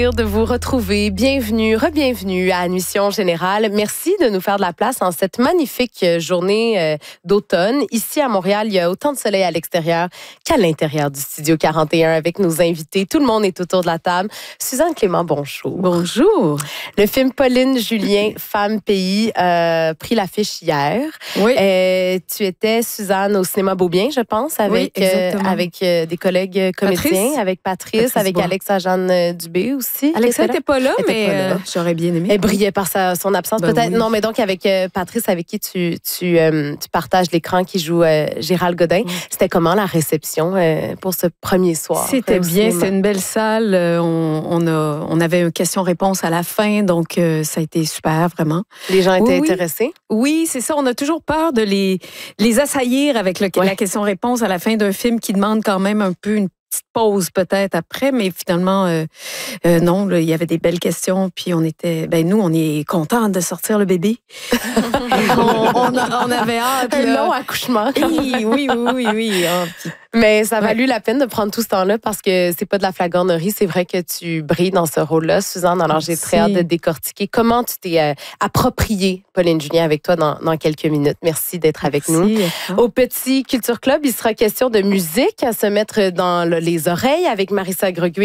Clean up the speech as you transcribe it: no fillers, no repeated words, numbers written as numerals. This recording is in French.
De vous retrouver. Bienvenue, re-bienvenue à Admission Générale. Merci de nous faire de la place en cette magnifique journée d'automne. Ici à Montréal, il y a autant de soleil à l'extérieur qu'à l'intérieur du Studio 41 avec nos invités. Tout le monde est autour de la table. Suzanne Clément, bonjour. Bonjour. Le film Pauline Julien, Femme Pays, pris l'affiche hier. Oui. Tu étais, Suzanne, au cinéma Beaubien, je pense, avec, avec des collègues comédiens, avec Patrice avec Alexa-Jeanne Dubé aussi. Alexa n'était pas là, mais j'aurais bien aimé. Elle brillait par son absence, peut-être. Oui. Non, mais donc avec Patrice, avec qui tu partages l'écran, qui joue Gérald Godin. Oui. C'était comment la réception pour ce premier soir? C'était bien, c'était une belle salle. On avait une question-réponse à la fin, donc ça a été super, vraiment. Les gens étaient intéressés? Oui, c'est ça. On a toujours peur de les assaillir avec la question-réponse à la fin d'un film qui demande quand même un peu une petite pause peut-être après, mais finalement, non, là, il y avait des belles questions, puis on est contents de sortir le bébé. on avait hâte. Un long accouchement. Oui. Mais ça a valu la peine de prendre tout ce temps-là parce que c'est pas de la flagornerie. C'est vrai que tu brilles dans ce rôle-là, Suzanne. Alors, j'ai très hâte de décortiquer. Comment tu t'es approprié Pauline Julien avec toi dans quelques minutes. Merci d'être avec nous. Au Petit Culture Club, il sera question de musique à se mettre dans les oreilles avec Marissa Greguet